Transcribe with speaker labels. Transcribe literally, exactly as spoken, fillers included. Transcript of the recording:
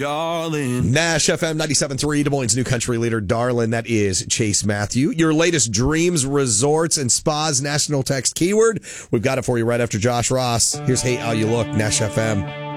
Speaker 1: darling.
Speaker 2: Nash F M ninety-seven point three, Des Moines' new country leader, darling. That is Chase Matthew. Your latest dreams, resorts, and spas national text keyword. We've got it for you right after Josh Ross. Here's Hate How You Look, Nash F M.